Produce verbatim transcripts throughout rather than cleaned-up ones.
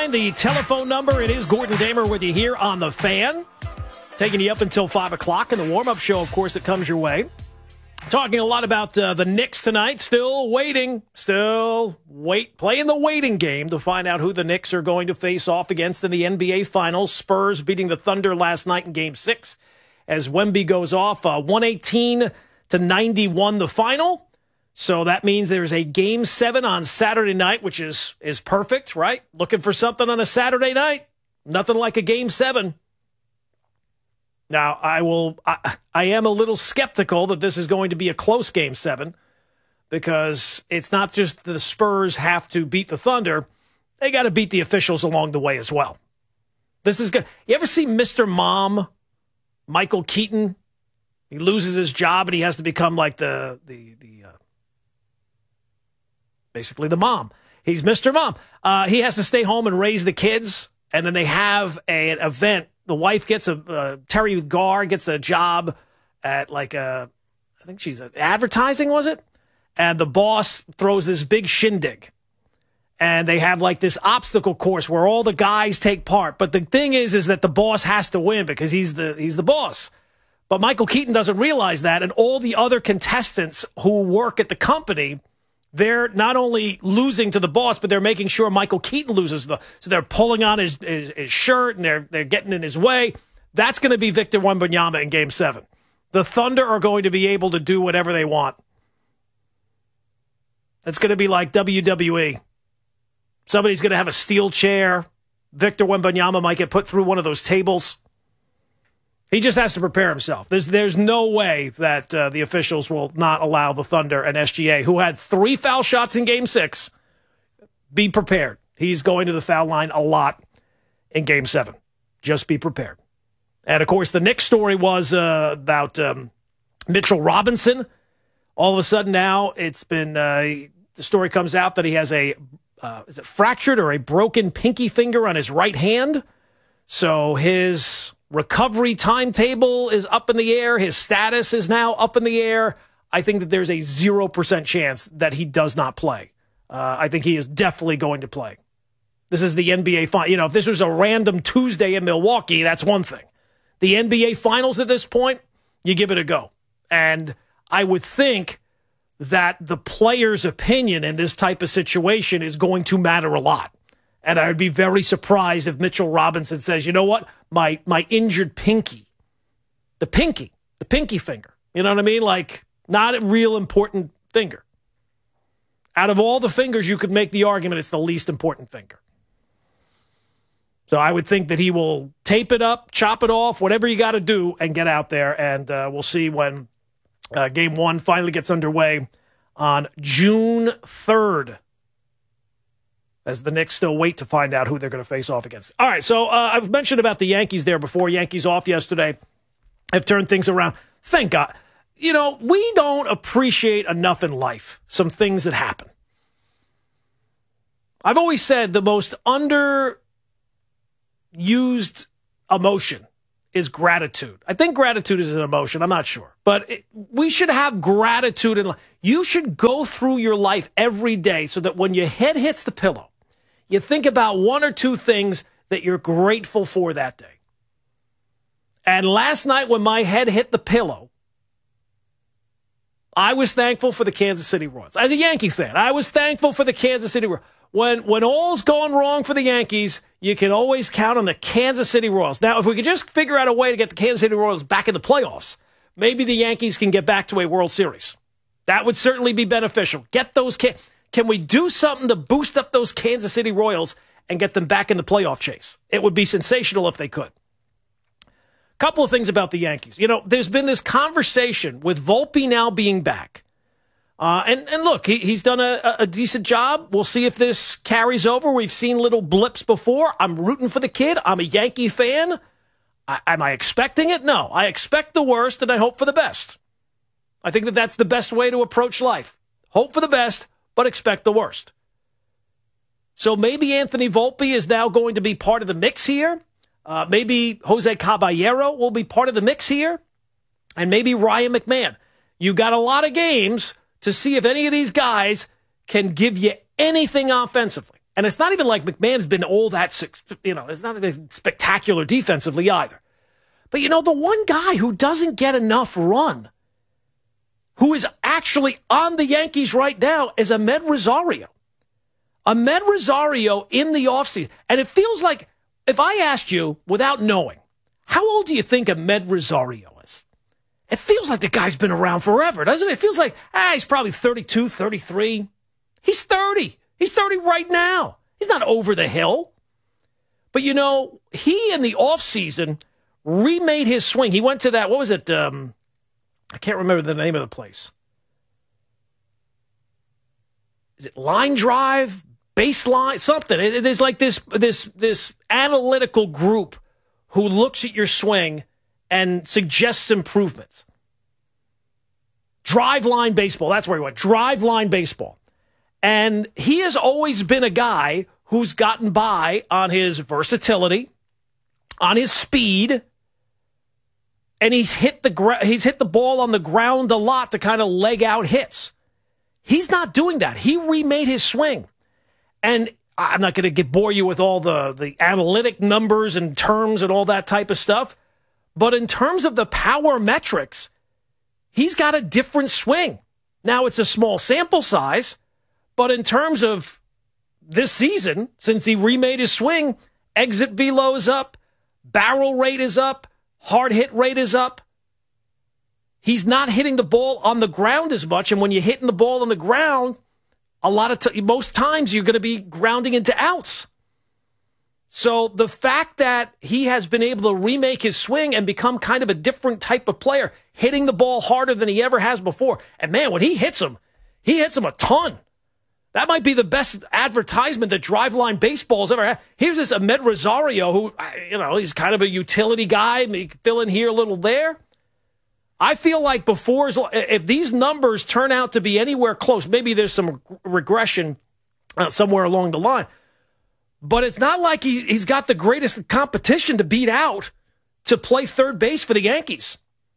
nine, the telephone number. It is Gordon Damer with you here on The Fan. Taking you up until five o'clock in the warm-up show, of course, that comes your way. Talking a lot about uh, the Knicks tonight. Still waiting. Still wait, playing the waiting game to find out who the Knicks are going to face off against in the N B A Finals. Spurs beating the Thunder last night in Game six as Wemby goes off. Uh, one eighteen to ninety-one the final. So that means there's a Game seven on Saturday night, which is is perfect, right? Looking for something on a Saturday night. Nothing like a Game seven. Now, I will. I, I am a little skeptical that this is going to be a close Game seven because it's not just the Spurs have to beat the Thunder. They got to beat the officials along the way as well. This is good. You ever see Mister Mom, Michael Keaton? He loses his job and he has to become like the, the, the uh, basically the mom. He's Mister Mom. Uh, he has to stay home and raise the kids, and then they have a, an event. The wife gets a, uh, Terry Garr gets a job at like a, I think she's at advertising, was it? And the boss throws this big shindig. And they have like this obstacle course where all the guys take part. But the thing is, is that the boss has to win because he's the, he's the boss. But Michael Keaton doesn't realize that. And all the other contestants who work at the company, they're not only losing to the boss, but they're making sure Michael Keaton loses. The, so they're pulling on his, his, his shirt, and they're they're getting in his way. That's going to be Victor Wembanyama in Game seven. The Thunder are going to be able to do whatever they want. It's going to be like W W E. Somebody's going to have a steel chair. Victor Wembanyama might get put through one of those tables. He just has to prepare himself. There's there's no way that uh, the officials will not allow the Thunder and S G A, who had three foul shots in Game six, be prepared. He's going to the foul line a lot in Game seven. Just be prepared. And, of course, the Knicks story was uh, about um, Mitchell Robinson. All of a sudden now it's been uh, – the story comes out that he has a uh, – is it fractured or a broken pinky finger on his right hand? So his – recovery timetable is up in the air. His status is now up in the air. I think that there's a zero percent chance that he does not play. Uh, I think he is definitely going to play. This is the N B A final. You know, if this was a random Tuesday in Milwaukee, that's one thing. The N B A Finals at this point, you give it a go. And I would think that the player's opinion in this type of situation is going to matter a lot. And I would be very surprised if Mitchell Robinson says, you know what, my my injured pinky, the pinky, the pinky finger, you know what I mean? Like, not a real important finger. Out of all the fingers, you could make the argument it's the least important finger. So I would think that he will tape it up, chop it off, whatever you got to do, and get out there. And uh, we'll see when uh, Game one finally gets underway on June third. As the Knicks still wait to find out who they're going to face off against. All right, so uh, I've mentioned about the Yankees there before. Yankees off yesterday. Have turned things around. Thank God. You know, we don't appreciate enough in life some things that happen. I've always said the most underused emotion is gratitude. I think gratitude is an emotion. I'm not sure. But it, we should have gratitude in life. You should go through your life every day so that when your head hits the pillow, you think about one or two things that you're grateful for that day. And last night when my head hit the pillow, I was thankful for the Kansas City Royals. As a Yankee fan, I was thankful for the Kansas City Royals. When, when all's going wrong for the Yankees, you can always count on the Kansas City Royals. Now, if we could just figure out a way to get the Kansas City Royals back in the playoffs, maybe the Yankees can get back to a World Series. That would certainly be beneficial. Get those can, can we do something to boost up those Kansas City Royals and get them back in the playoff chase? It would be sensational if they could. Couple of things about the Yankees. You know, there's been this conversation with Volpe now being back. Uh, and, and look, he, he's done a, a decent job. We'll see if this carries over. We've seen little blips before. I'm rooting for the kid. I'm a Yankee fan. I, am I expecting it? No. I expect the worst and I hope for the best. I think that that's the best way to approach life. Hope for the best, but expect the worst. So maybe Anthony Volpe is now going to be part of the mix here. Uh, maybe Jose Caballero will be part of the mix here. And maybe Ryan McMahon. You got a lot of games to see if any of these guys can give you anything offensively. And it's not even like McMahon's been all that, you know, it's not even spectacular defensively either. But, you know, the one guy who doesn't get enough run, who is actually on the Yankees right now, is Amed Rosario. Amed Rosario in the offseason. And it feels like, if I asked you without knowing, how old do you think Amed Rosario is? It feels like the guy's been around forever, doesn't it? It feels like, ah, he's probably thirty-two, thirty-three. He's thirty. He's thirty right now. He's not over the hill. But, you know, he in the offseason remade his swing. He went to that, what was it? Um, I can't remember the name of the place. Is it Line Drive? Baseline? Something. It, it is like this, this, this analytical group who looks at your swing and suggests improvements. Driveline Baseball. That's where he went. Driveline Baseball. And he has always been a guy who's gotten by on his versatility, on his speed, and he's hit the gra- he's hit the ball on the ground a lot to kind of leg out hits. He's not doing that. He remade his swing. And I'm not going to get bore you with all the, the analytic numbers and terms and all that type of stuff. But in terms of the power metrics, he's got a different swing. Now, it's a small sample size, but in terms of this season, since he remade his swing, exit velo is up, barrel rate is up, hard hit rate is up. He's not hitting the ball on the ground as much, and when you're hitting the ball on the ground, a lot of t- most times you're going to be grounding into outs. So the fact that he has been able to remake his swing and become kind of a different type of player, hitting the ball harder than he ever has before, and man, when he hits him, he hits him a ton. That might be the best advertisement that Driveline Baseball's ever had. Here's this Amed Rosario who, you know, he's kind of a utility guy. He can fill in here a little there. I feel like before, if these numbers turn out to be anywhere close, maybe there's some regression uh, somewhere along the line, but it's not like he, he's got the greatest competition to beat out to play third base for the Yankees.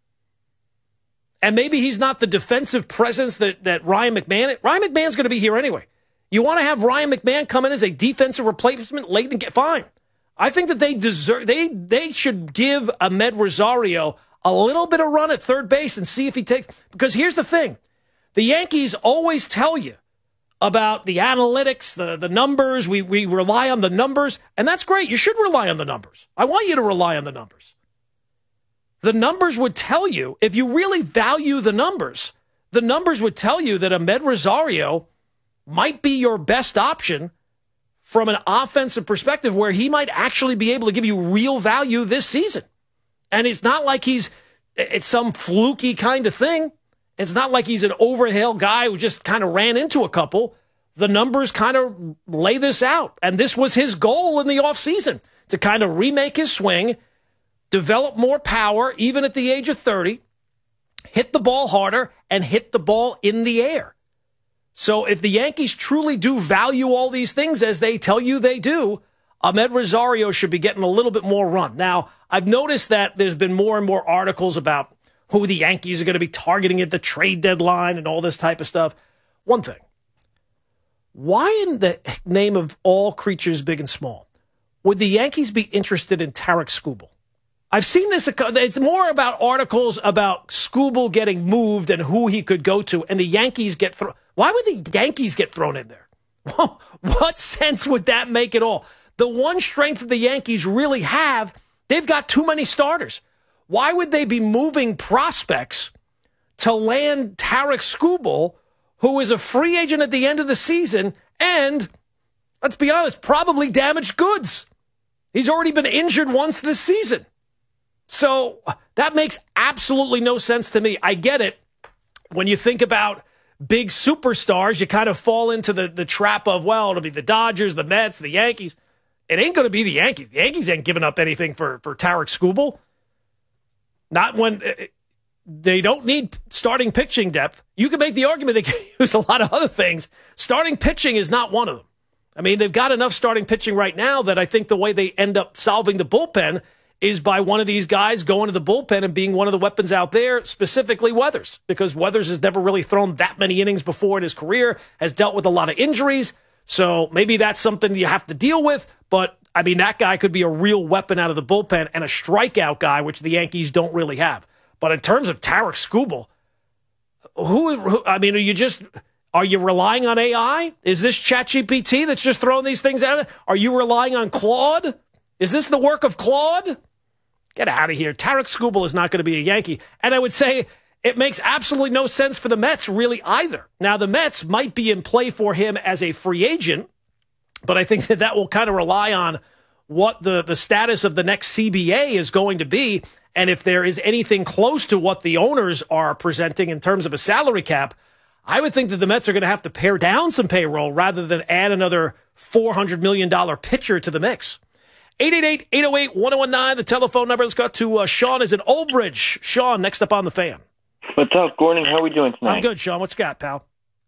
And maybe he's not the defensive presence that, that Ryan McMahon, Ryan McMahon's going to be here anyway. You want to have Ryan McMahon come in as a defensive replacement late and get fine. I think that they deserve, they, they should give Amed Rosario a little bit of run at third base and see if he takes, because here's the thing. The Yankees always tell you about the analytics, the, the numbers. We, we rely on the numbers, and that's great. You should rely on the numbers. I want you to rely on the numbers. The numbers would tell you, if you really value the numbers, the numbers would tell you that Amed Rosario might be your best option from an offensive perspective where he might actually be able to give you real value this season. And it's not like he's, it's some fluky kind of thing. It's not like he's an overhill guy who just kind of ran into a couple. The numbers kind of lay this out. And this was his goal in the offseason, to kind of remake his swing, develop more power, even at the age of thirty, hit the ball harder, and hit the ball in the air. So if the Yankees truly do value all these things as they tell you they do, Amed Rosario should be getting a little bit more run. Now, I've noticed that there's been more and more articles about who the Yankees are going to be targeting at the trade deadline and all this type of stuff. One thing, why in the name of all creatures big and small would the Yankees be interested in Tarik Skubal? I've seen this. It's more about articles about Skubal getting moved and who he could go to, and the Yankees get thrown. Why would the Yankees get thrown in there? What sense would that make at all? The one strength that the Yankees really have, they've got too many starters. Why would they be moving prospects to land Tarik Skubal, who is a free agent at the end of the season, and, let's be honest, probably damaged goods? He's already been injured once this season. So that makes absolutely no sense to me. I get it. When you think about big superstars, you kind of fall into the, the trap of, well, it'll be the Dodgers, the Mets, the Yankees. It ain't going to be the Yankees. The Yankees ain't giving up anything for, for Tarik Skubal. Not when uh, they don't need starting pitching depth. You can make the argument they can use a lot of other things. Starting pitching is not one of them. I mean, they've got enough starting pitching right now that I think the way they end up solving the bullpen is by one of these guys going to the bullpen and being one of the weapons out there, specifically Weathers, because Weathers has never really thrown that many innings before in his career, has dealt with a lot of injuries. So maybe that's something you have to deal with. But, I mean, that guy could be a real weapon out of the bullpen and a strikeout guy, which the Yankees don't really have. But in terms of Tarik Skubal, who, who I mean, are you just... Are you relying on A I? Is this ChatGPT that's just throwing these things out? Are you relying on Claude? Is this the work of Claude? Get out of here. Tarik Skubal is not going to be a Yankee. And I would say it makes absolutely no sense for the Mets really either. Now, the Mets might be in play for him as a free agent, but I think that that will kind of rely on what the, the status of the next C B A is going to be. And if there is anything close to what the owners are presenting in terms of a salary cap, I would think that the Mets are going to have to pare down some payroll rather than add another four hundred million dollars pitcher to the mix. eight eight eight, eight oh eight, one oh one nine, the telephone number. Let's go to uh, Sean is in Old Bridge. Sean, next up on the Fan. What's up, Gordon? How are we doing tonight? I'm good, Sean. What you got, pal?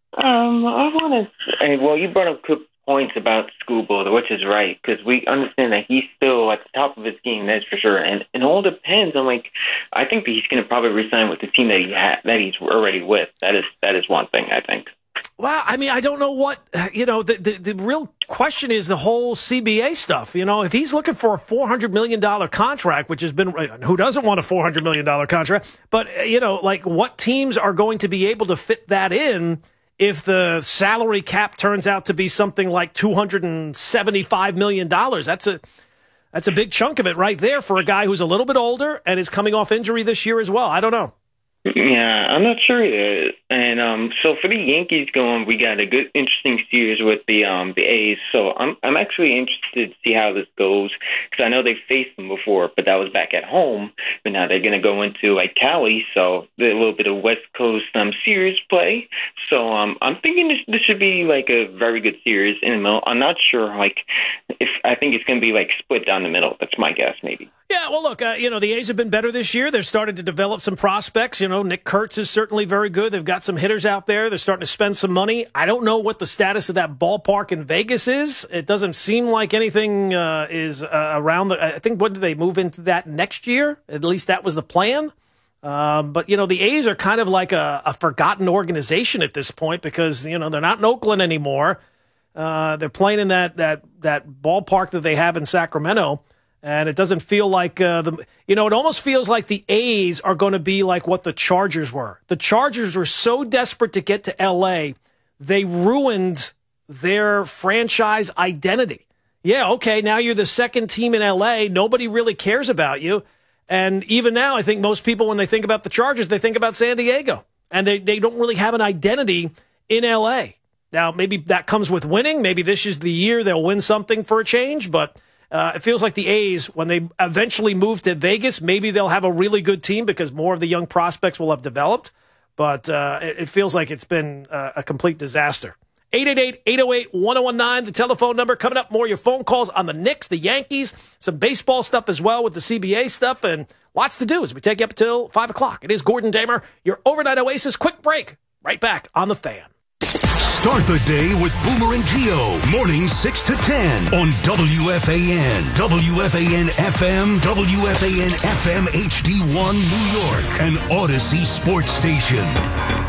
Um, I want to. Well, you brought up good points about Skubal, which is right, because we understand that he's still at the top of his game. That's for sure, and it all depends on like. I think that he's going to probably resign with the team that he ha- that he's already with. That is that is one thing I think. Well, I mean, I don't know what, you know, the, the, the real question is the whole C B A stuff. You know, if he's looking for a four hundred million dollars contract, which has been, who doesn't want a four hundred million dollars contract? But, you know, like what teams are going to be able to fit that in if the salary cap turns out to be something like two hundred seventy-five million dollars? That's a, that's a big chunk of it right there for a guy who's a little bit older and is coming off injury this year as well. I don't know. Yeah, I'm not sure either. And um, so for the Yankees going, we got a good, interesting series with the um the A's. So I'm I'm actually interested to see how this goes because I know they faced them before, but that was back at home. But now they're going to go into like Cali, so a little bit of West Coast um series play. So um I'm thinking this this should be like a very good series in the middle. I'm not sure like if I think it's going to be like split down the middle. That's my guess, maybe. Yeah, well, look, uh, you know, the A's have been better this year. They're starting to develop some prospects. You know, Nick Kurtz is certainly very good. They've got some hitters out there. They're starting to spend some money. I don't know what the status of that ballpark in Vegas is. It doesn't seem like anything uh, is uh, around. The, I think, what did they move into that next year? At least that was the plan. Um, but, you know, the A's are kind of like a, a forgotten organization at this point because, you know, they're not in Oakland anymore. Uh, they're playing in that, that, that ballpark that they have in Sacramento. And it doesn't feel like, uh, the, you know, it almost feels like the A's are going to be like what the Chargers were. The Chargers were so desperate to get to L A, they ruined their franchise identity. Yeah, okay, now you're the second team in L A. Nobody really cares about you. And even now, I think most people, when they think about the Chargers, they think about San Diego. And they, they don't really have an identity in L A. Now, maybe that comes with winning. Maybe this is the year they'll win something for a change, but... Uh, it feels like the A's, when they eventually move to Vegas, maybe they'll have a really good team because more of the young prospects will have developed. But uh, it, it feels like it's been uh, a complete disaster. eight eight eight, eight oh eight, one oh one nine, the telephone number. Coming up, more of your phone calls on the Knicks, the Yankees, some baseball stuff as well with the C B A stuff, and lots to do as we take you up until five o'clock. It is Gordon Damer, your overnight oasis. Quick break. Right back on The Fan. Start the day with Boomer and Gio, mornings six to ten on W F A N, W F A N F M, W F A N F M H D one New York, and Odyssey Sports Station.